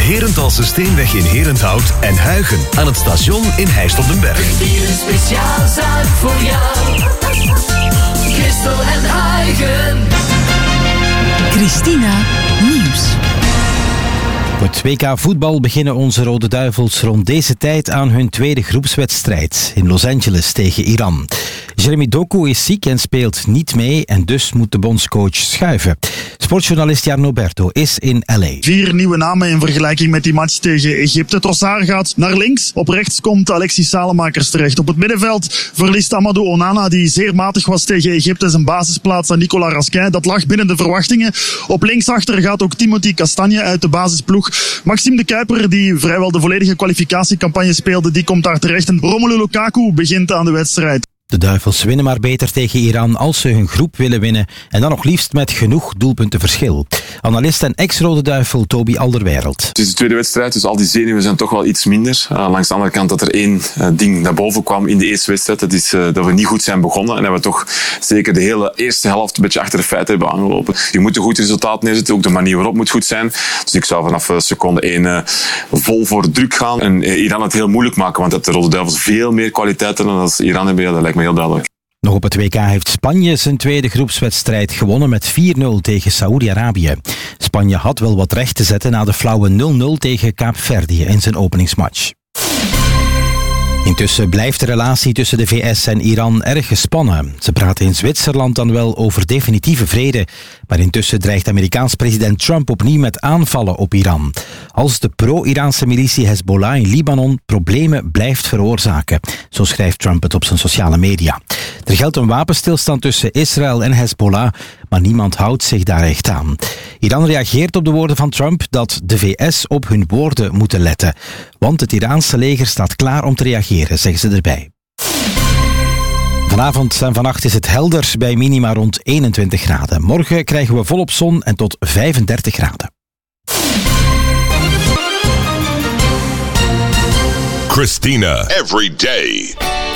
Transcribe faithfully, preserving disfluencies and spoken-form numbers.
Herentals Steenweg in Herenthout en Huigen aan het station in Heist op den Berg. Hier een speciaal zaak voor jou. Christel en Huigen. Christina Nieuws. Op het W K voetbal beginnen onze Rode Duivels rond deze tijd aan hun tweede groepswedstrijd in Los Angeles tegen Iran. Jeremy Doku is ziek en speelt niet mee en dus moet de bondscoach schuiven. Sportjournalist Jarno Berto is in L A. Vier nieuwe namen in vergelijking met die match tegen Egypte. Trossard gaat naar links. Op rechts komt Alexis Salemakers terecht. Op het middenveld verliest Amadou Onana, die zeer matig was tegen Egypte, zijn basisplaats aan Nicolas Raskin. Dat lag binnen de verwachtingen. Op linksachter gaat ook Timothy Castagne uit de basisploeg. Maxime de Kuiper, die vrijwel de volledige kwalificatiecampagne speelde, die komt daar terecht. En Romelu Lukaku begint aan de wedstrijd. De Duivels winnen maar beter tegen Iran als ze hun groep willen winnen en dan nog liefst met genoeg doelpuntenverschil. Analist en ex-Rode Duivel Toby Alderweireld. Het is de tweede wedstrijd, dus al die zenuwen zijn toch wel iets minder. Uh, langs de andere kant dat er één uh, ding naar boven kwam in de eerste wedstrijd, dat is uh, dat we niet goed zijn begonnen en dat we toch zeker de hele eerste helft een beetje achter de feiten hebben aangelopen. Je moet een goed resultaat neerzetten, ook de manier waarop moet goed zijn. Dus ik zou vanaf uh, seconde één uh, vol voor druk gaan en uh, Iran het heel moeilijk maken, want dat de Rode Duivels veel meer kwaliteit hebben dan als Iran hebben, ja, dat lijkt me heel duidelijk. Nog op het W K heeft Spanje zijn tweede groepswedstrijd gewonnen met vier nul tegen Saoedi-Arabië. Spanje had wel wat recht te zetten na de flauwe nul nul tegen Kaapverdië in zijn openingsmatch. Intussen blijft de relatie tussen de V S en Iran erg gespannen. Ze praten in Zwitserland dan wel over definitieve vrede, maar intussen dreigt Amerikaans president Trump opnieuw met aanvallen op Iran. Als de pro-Iraanse militie Hezbollah in Libanon problemen blijft veroorzaken. Zo schrijft Trump het op zijn sociale media. Er geldt een wapenstilstand tussen Israël en Hezbollah, maar niemand houdt zich daar echt aan. Iran reageert op de woorden van Trump dat de V S op hun woorden moeten letten. Want het Iraanse leger staat klaar om te reageren, zeggen ze erbij. Vanavond en vannacht is het helder bij minima rond eenentwintig graden. Morgen krijgen we volop zon en tot vijfendertig graden. Christina, every day.